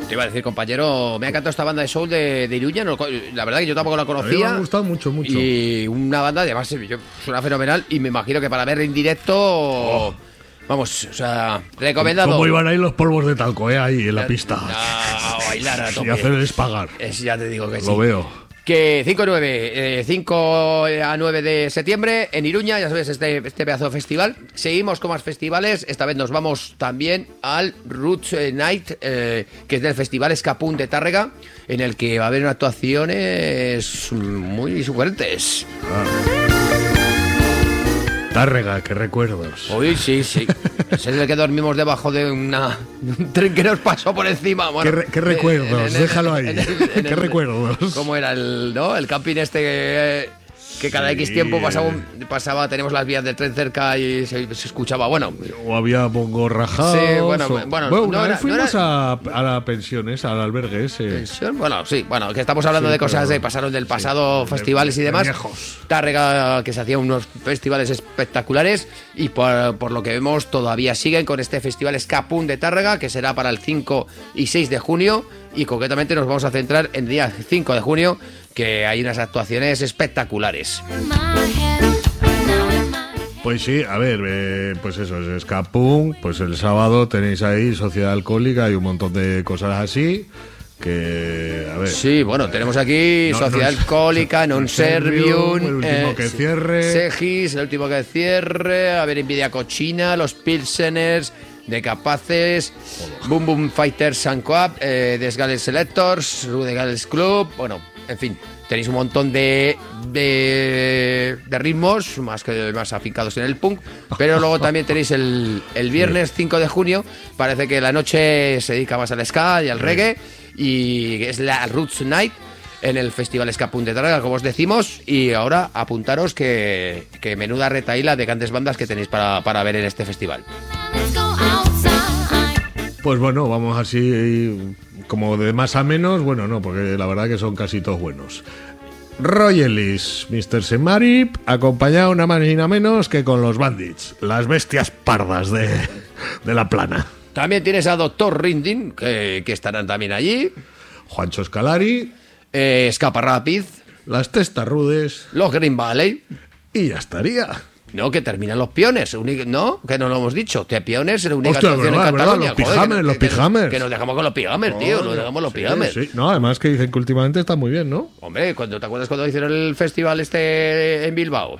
te iba a decir, compañero, me ha encantado esta banda de soul de Iruña. La verdad que yo tampoco la conocía. A mí me ha gustado mucho. Y una banda, además, suena fenomenal. Y me imagino que para ver en directo... Vamos, o sea, recomendado. ¿Cómo iban ahí los polvos de talco, ahí en la pista? A bailar a tope. Y hacer el espagar. Ya te digo que sí. Lo veo. Que 5 a 9 de septiembre en Iruña, ya sabes, este pedazo de festival. Seguimos con más festivales. Esta vez nos vamos también al Roots Night, que es del Festival Escapun de Tárrega, en el que va a haber actuaciones muy sugerentes. Tárrega, qué recuerdos. Uy, sí. Ese es el que dormimos debajo de un tren que nos pasó por encima. Bueno, ¿Qué recuerdos? Déjalo ahí. ¿Qué recuerdos? ¿Cómo era el camping este que cada X tiempo pasaba, tenemos las vías del tren cerca y se escuchaba, bueno. O había bongos rajados. Sí, bueno, una vez fuimos a la pensión esa, al albergue ese. ¿Pensión? Bueno, sí, que estamos hablando de cosas que pasaron del pasado, festivales y demás. Tárrega, que se hacían unos festivales espectaculares y por lo que vemos todavía siguen con este festival Escapun de Tárrega, que será para el 5 y 6 de junio, y concretamente nos vamos a centrar en el día 5 de junio, que hay unas actuaciones espectaculares. Pues sí, a ver, pues eso, es Escapun, pues el sábado tenéis ahí Sociedad Alcohólica y un montón de cosas así, que, a ver... Sí, bueno, tenemos aquí Sociedad Alcohólica, Non Servium, el último que cierre... Segis, el último que cierre, a ver, Envidia Cochina, los Pilseners... De Capaces, Boom Boom Fighters San Coap, Desgales Selectors, Rude Gales Club, bueno, en fin, tenéis un montón de ritmos, más afincados en el punk, pero luego también tenéis el viernes 5 de junio, parece que la noche se dedica más al ska y al reggae, y es la Roots Night, en el Festival Escapun de Tárrega, como os decimos, y ahora apuntaros que menuda retaíla de grandes bandas que tenéis para ver en este festival. Pues bueno, vamos así como de más a menos, bueno, no, porque la verdad que son casi todos buenos. Royalist, Mr. Semarip, acompañado nada más y nada menos que con los Bandits, las bestias pardas de la plana. También tienes a Doctor Rindin, que estarán también allí. Juancho Escalari, Escapa Rapid, las Testarrudes, los Green Valley. Y ya estaría. No, que terminan los Piones. No, que no lo hemos dicho. Que Piones es la única Hostia, actuación en Cataluña. Los Pijamers. Que nos dejamos con los Pijamers, tío. Nos dejamos los Pijamers. Sí. No, además que dicen que últimamente está muy bien, ¿no? Hombre, ¿te acuerdas cuando hicieron el festival en Bilbao?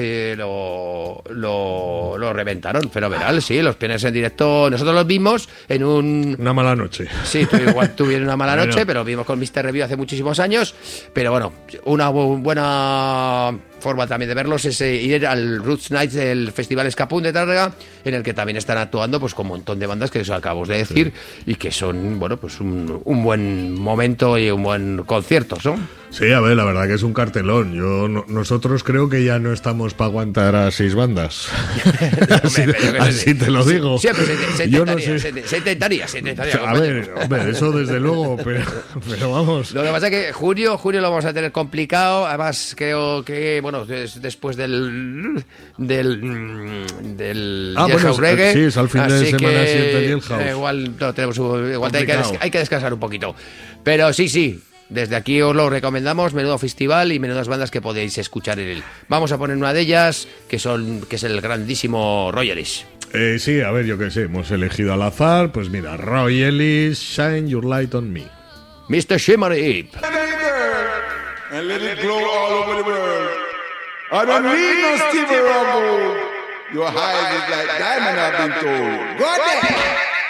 Lo reventaron. Fenomenal, sí. Los Piones en directo. Nosotros los vimos en una mala noche. Sí, igual tuvieron una mala noche, pero vimos con Mr. Review hace muchísimos años. Pero bueno, una buena forma también de verlos es ir al Roots Nights del Festival Escapun de Tárrega, en el que también están actuando pues con un montón de bandas que os acabo de decir, y que son, bueno, pues un buen momento y un buen concierto, ¿no? Sí, a ver, la verdad que es un cartelón. Nosotros creo que ya no estamos para aguantar a 6 bandas. así te lo digo. Siempre se intentaría. A ver, hombre, eso desde luego, pero vamos. Lo que pasa es que junio lo vamos a tener complicado. Además, creo que, bueno, después del bueno, reggae. Sí, es al fin de semana siguiente el Jailhouse. Igual hay que descansar un poquito. Pero sí. Desde aquí os lo recomendamos, menudo festival y menudas bandas que podéis escuchar en él. Vamos a poner una de ellas, que es el grandísimo Royalist. Sí, a ver, yo qué sé, hemos elegido al azar, pues mira, Royalist, Shine Your Light on Me. Mr. Shimmery. And let it glow all over the world. I don't need no Stevie Rumble. Your eyes is like diamond, I've been told. Go there.